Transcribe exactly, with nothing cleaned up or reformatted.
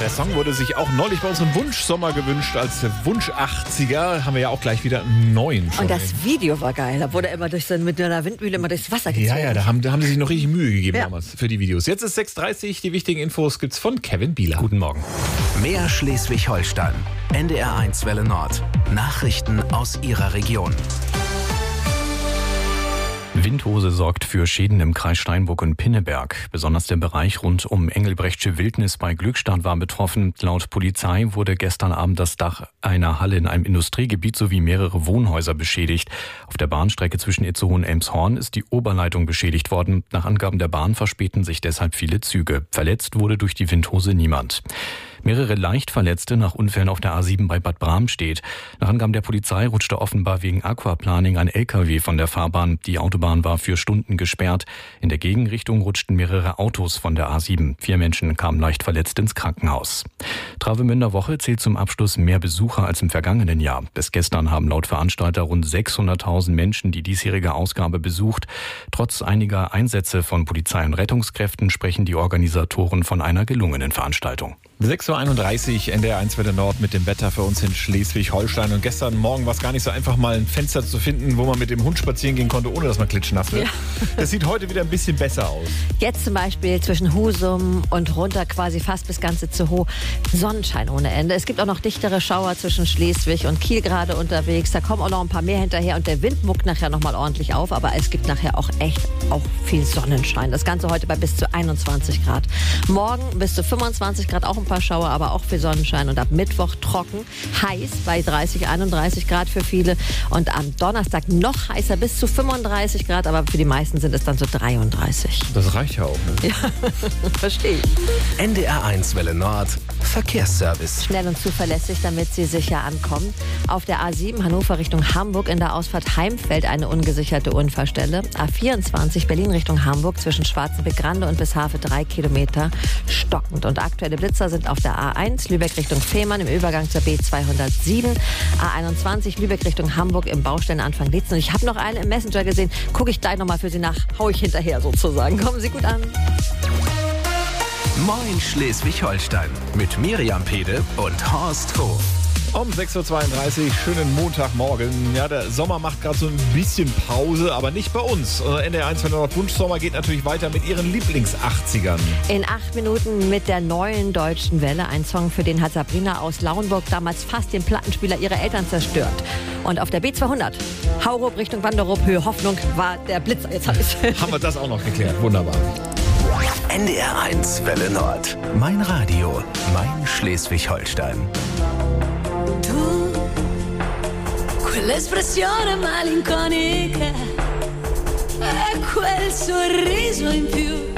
der Song wurde sich auch neulich bei uns im Wunschsommer gewünscht als Wunsch achtziger. Haben wir ja auch gleich wieder einen neuen. Und das Video war geil. Da wurde er immer durch so, mit einer Windmühle immer durchs Wasser gezogen. Ja, ja, da haben, da haben sie sich noch richtig Mühe gegeben Ja. damals für die Videos. Jetzt ist sechs Uhr dreißig. Die wichtigen Infos gibt's von Kevin Bieler. Guten Morgen. Mehr Schleswig-Holstein. N D R eins Welle Nord. Nachrichten aus Ihrer Region. Windhose sorgt für Schäden im Kreis Steinburg und Pinneberg. Besonders der Bereich rund um Engelbrechtsche Wildnis bei Glückstadt war betroffen. Laut Polizei wurde gestern Abend das Dach einer Halle in einem Industriegebiet sowie mehrere Wohnhäuser beschädigt. Auf der Bahnstrecke zwischen Itzehoe und Elmshorn ist die Oberleitung beschädigt worden. Nach Angaben der Bahn verspäten sich deshalb viele Züge. Verletzt wurde durch die Windhose niemand. Mehrere Leichtverletzte nach Unfällen auf der A sieben bei Bad Bramstedt. Nach Angaben der Polizei rutschte offenbar wegen Aquaplaning ein L K W von der Fahrbahn. Die Autobahn war für Stunden gesperrt. In der Gegenrichtung rutschten mehrere Autos von der A sieben. Vier Menschen kamen leicht verletzt ins Krankenhaus. Travemünder Woche zählt zum Abschluss mehr Besucher als im vergangenen Jahr. Bis gestern haben laut Veranstalter rund sechshunderttausend Menschen die diesjährige Ausgabe besucht. Trotz einiger Einsätze von Polizei und Rettungskräften sprechen die Organisatoren von einer gelungenen Veranstaltung. sechs Uhr einunddreißig, N D R eins Welle Nord mit dem Wetter für uns in Schleswig-Holstein. Und gestern Morgen war es gar nicht so einfach, mal ein Fenster zu finden, wo man mit dem Hund spazieren gehen konnte, ohne dass man klitschnass wird. Ja. Das sieht heute wieder ein bisschen besser aus. Jetzt zum Beispiel zwischen Husum und runter quasi fast bis ganz Itzehoe. Sonnenschein ohne Ende. Es gibt auch noch dichtere Schauer zwischen Schleswig und Kiel gerade unterwegs. Da kommen auch noch ein paar mehr hinterher und der Wind muckt nachher noch mal ordentlich auf. Aber es gibt nachher auch echt auch viel Sonnenschein. Das Ganze heute bei bis zu einundzwanzig Grad. Morgen bis zu fünfundzwanzig Grad, auch ein paar Schauer, aber auch viel Sonnenschein. Und ab Mittwoch trocken, heiß bei dreißig, einunddreißig Grad für viele. Und am Donnerstag noch heißer, bis zu fünfunddreißig Grad. Aber für die meisten sind es dann so dreiunddreißig. Das reicht ja auch. Ne? Ja, verstehe ich. N D R eins Welle Nord. Verkehrsservice. Schnell und zuverlässig, damit Sie sicher ankommen. Auf der A sieben Hannover Richtung Hamburg in der Ausfahrt Heimfeld eine ungesicherte Unfallstelle. A vierundzwanzig Berlin Richtung Hamburg zwischen Schwarzenbeck-Grande und Bishafe drei Kilometer stockend. Und aktuelle Blitzer sind auf der A eins Lübeck Richtung Fehmarn im Übergang zur B zweihundertsieben. A einundzwanzig Lübeck Richtung Hamburg im Baustellenanfang Litzen. Und ich habe noch eine im Messenger gesehen. Gucke ich gleich nochmal für Sie nach. Hau ich hinterher sozusagen. Kommen Sie gut an. Moin Schleswig-Holstein mit Miriam Pede und Horst Hof. Um sechs Uhr zweiunddreißig, schönen Montagmorgen. Ja, der Sommer macht gerade so ein bisschen Pause, aber nicht bei uns. N D R eins Welle Nord Wunschsommer geht natürlich weiter mit ihren Lieblings-achtzigern. In acht Minuten mit der neuen deutschen Welle. Ein Song, für den hat Sabrina aus Lauenburg damals fast den Plattenspieler ihrer Eltern zerstört. Und auf der B zweihundert, Haurup Richtung Wanderup, Höhe Hoffnung, war der Blitzer. Jetzt hab ich's. Haben wir das auch noch geklärt. Wunderbar. N D R eins Welle Nord. Mein Radio, mein Schleswig-Holstein. Tu, quell'espressione malinconica e quel sorriso in più.